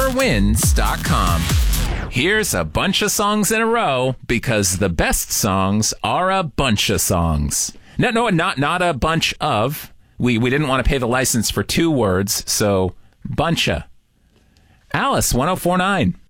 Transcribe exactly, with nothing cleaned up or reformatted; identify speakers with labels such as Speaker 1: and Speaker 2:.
Speaker 1: never wins dot com. Here's a bunch of songs in a row because the best songs are a bunch of songs. No, no, not not a bunch of. We we didn't want to pay the license for two words, so buncha. Alice, one oh four point nine.